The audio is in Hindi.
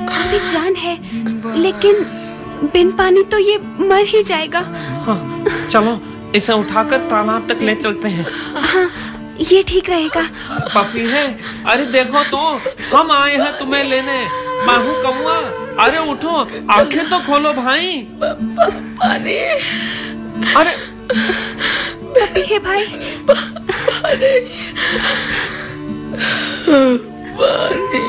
अभी जान है, लेकिन बिन पानी तो ये मर ही जाएगा। हाँ, चलो इसे उठाकर तालाब तक ले चलते हैं। हाँ, ये ठीक रहेगा। पपी है, अरे देखो तो, हम आए हैं तुम्हें लेने। माहू कौआ, अरे उठो, आंखें तो खोलो भाई। पानी। अरे पपी है भाई। पानी।